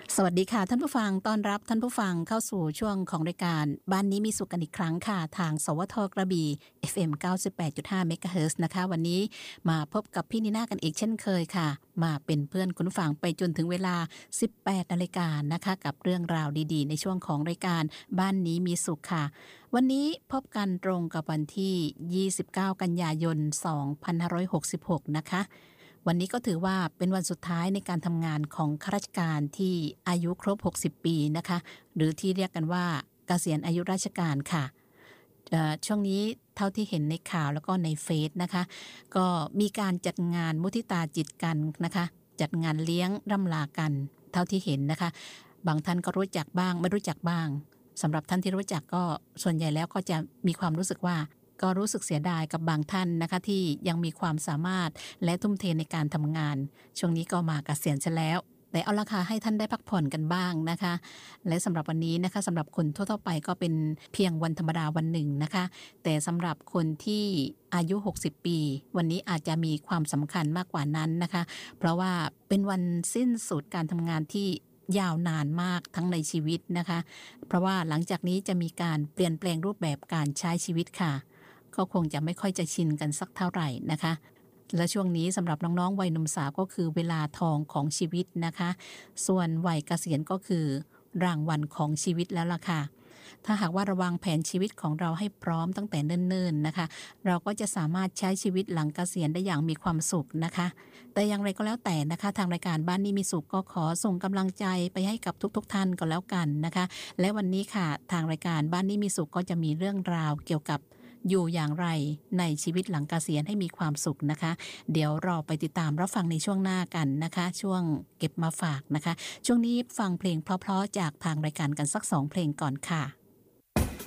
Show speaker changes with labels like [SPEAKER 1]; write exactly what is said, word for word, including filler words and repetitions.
[SPEAKER 1] สวัสดีค่ะท่านผู้ฟังต้อนรับท่านผู้ฟังเข้าสู่ช่วงของรายการบ้านนี้มีสุขกันอีกครั้งค่ะทางสวทกระบี่ เอฟ เอ็ม เก้าสิบแปดจุดห้า เมกะเฮิรตซ์นะคะวันนี้มาพบกับพี่นีน่ากันอีกเช่นเคยค่ะมาเป็นเพื่อนคุณผู้ฟังไปจนถึงเวลา สิบแปดนาฬิกานะคะกับเรื่องราวดีๆในช่วงของรายการบ้านนี้มีสุขค่ะวันนี้พบกันตรงกับวันที่ยี่สิบเก้ากันยายนสองพันห้าร้อยหกสิบหกนะคะวันนี้ก็ถือว่าเป็นวันสุดท้ายในการทำงานของข้าราชการที่อายุครบหกสิบปีนะคะหรือที่เรียกกันว่าเกษียณอายุราชการค่ะช่วงนี้เท่าที่เห็นในข่าวแล้วก็ในเฟซนะคะก็มีการจัดงานมุทิตาจิตกันนะคะจัดงานเลี้ยงร่ำลากันเท่าที่เห็นนะคะบางท่านก็รู้จักบ้างไม่รู้จักบ้างสำหรับท่านที่รู้จักก็ส่วนใหญ่แล้วก็จะมีความรู้สึกว่าก็รู้สึกเสียดายกับบางท่านนะคะที่ยังมีความสามารถและทุ่มเทในการทำงานช่วงนี้ก็มาเกษียณซะแล้วแต่เอาละค่ะให้ท่านได้พักผ่อนกันบ้างนะคะและสำหรับวันนี้นะคะสำหรับคนทั่วๆไปก็เป็นเพียงวันธรรมดาวันหนึ่งนะคะแต่สำหรับคนที่อายุหกสิบปีวันนี้อาจจะมีความสำคัญมากกว่านั้นนะคะเพราะว่าเป็นวันสิ้นสุดการทำงานที่ยาวนานมากทั้งในชีวิตนะคะเพราะว่าหลังจากนี้จะมีการเปลี่ยนแปลงรูปแบบการใช้ชีวิตค่ะก็คงจะไม่ค่อยจะชินกันสักเท่าไหร่นะคะและช่วงนี้สำหรับน้องๆวัยหนุ่มสาวก็คือเวลาทองของชีวิตนะคะส่วนวัยเกษียณก็คือรางวัลของชีวิตแล้วล่ะค่ะถ้าหากว่าระวังแผนชีวิตของเราให้พร้อมตั้งแต่เนิ่นๆนะคะเราก็จะสามารถใช้ชีวิตหลังเกษียณได้อย่างมีความสุขนะคะแต่อย่างไรก็แล้วแต่นะคะทางรายการบ้านนี้มีสุขก็ขอส่งกำลังใจไปให้กับทุกๆท่านก็แล้วกันนะคะและวันนี้ค่ะทางรายการบ้านนี้มีสุขก็จะมีเรื่องราวเกี่ยวกับอยู่อย่างไรในชีวิตหลังเกษียณให้มีความสุขนะคะเดี๋ยวรอไปติดตามรับฟังในช่วงหน้ากันนะคะช่วงเก็บมาฝากนะคะช่วงนี้ฟังเพลงเพราะๆจากทางรายการกันสักสองเพลงก่อนค่ะ